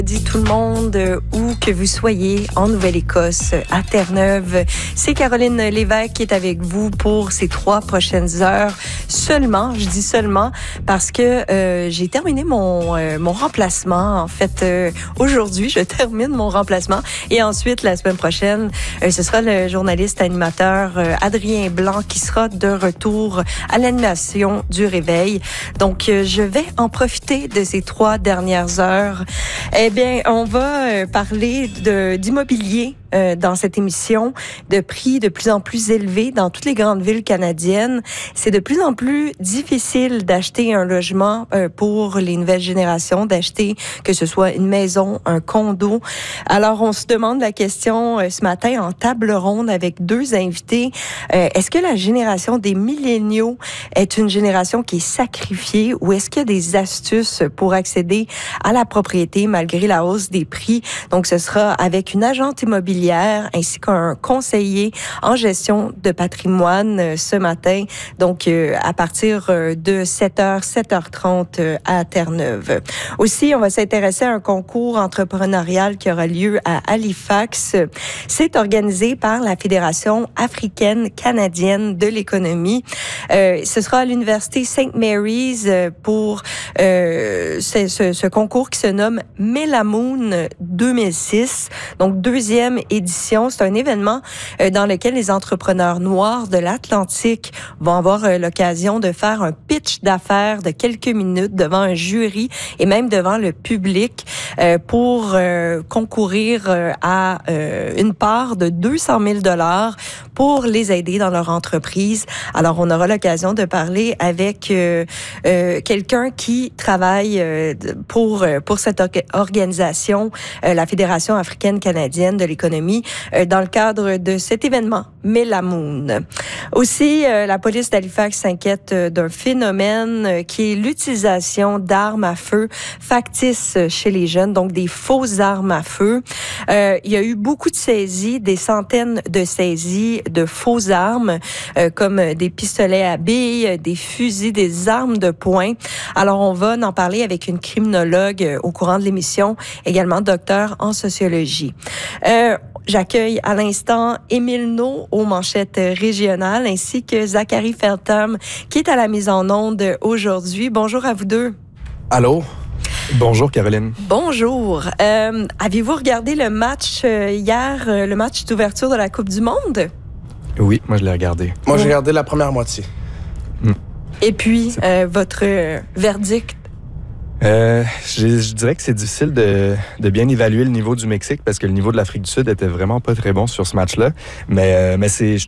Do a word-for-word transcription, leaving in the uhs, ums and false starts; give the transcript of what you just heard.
Dit tout le monde, euh, où que vous soyez, en Nouvelle-Écosse, à Terre-Neuve. C'est Caroline Lévesque qui est avec vous pour ces trois prochaines heures. Seulement, je dis seulement, parce que euh, j'ai terminé mon euh, mon remplacement. En fait, euh, aujourd'hui, je termine mon remplacement. Et ensuite, la semaine prochaine, euh, ce sera le journaliste animateur euh, Adrien Blanc qui sera de retour à l'animation du Réveil. Donc, euh, je vais en profiter de ces trois dernières heures. Eh bien, on va euh, parler de, d'immobilier euh, dans cette émission, de prix de plus en plus élevés dans toutes les grandes villes canadiennes. C'est de plus en plus difficile d'acheter un logement euh, pour les nouvelles générations, d'acheter que ce soit une maison, un condo. Alors, on se demande la question euh, ce matin en table ronde avec deux invités. Euh, est-ce que la génération des milléniaux est une génération qui est sacrifiée ou est-ce qu'il y a des astuces pour accéder à la propriété malgré la hausse des prix? Donc, ce sera avec une agente immobilière ainsi qu'un conseiller en gestion de patrimoine euh, ce matin. Donc, euh, à partir euh, de sept heures, sept heures trente euh, à Terre-Neuve. Aussi, on va s'intéresser à un concours entrepreneurial qui aura lieu à Halifax. C'est organisé par la Fédération africaine canadienne de l'économie. Euh, ce sera à l'Université Saint Mary's euh, pour euh, ce, ce, ce concours qui se nomme Melamoon deux mille six. Donc, deuxième édition. C'est un événement euh, dans lequel les entrepreneurs noirs de l'Atlantique vont avoir euh, l'occasion de faire un pitch d'affaires de quelques minutes devant un jury et même devant le public euh, pour euh, concourir euh, à euh, une part de deux cent mille dollars pour les aider dans leur entreprise. Alors, on aura l'occasion de parler avec euh, euh, quelqu'un qui travaille euh, pour pour cette organisation, euh, la Fédération africaine canadienne de l'économie, euh, dans le cadre de cet événement Melamoon. Aussi, euh, la police d'Halifax s'inquiète euh, d'un phénomène euh, qui est l'utilisation d'armes à feu factices chez les jeunes, donc des fausses armes à feu. Euh, il y a eu beaucoup de saisies, des centaines de saisies de fausses armes, euh, comme des pistolets à billes, des fusils, des armes de poing. Alors, on va en parler avec une criminologue euh, au courant de l'émission, également docteur en sociologie. Euh, J'accueille à l'instant Émile Naud aux manchettes régionales ainsi que Zachary Feltham qui est à la mise en onde aujourd'hui. Bonjour à vous deux. Allô? Bonjour Caroline. Bonjour. Euh, avez-vous regardé le match euh, hier, euh, le match d'ouverture de la Coupe du Monde? Oui, moi je l'ai regardé. Moi j'ai regardé la première moitié. Mm. Et puis, euh, votre euh, verdict? Euh, je, je dirais que c'est difficile de, de bien évaluer le niveau du Mexique parce que le niveau de l'Afrique du Sud était vraiment pas très bon sur ce match-là. Mais, euh, mais c'est, je,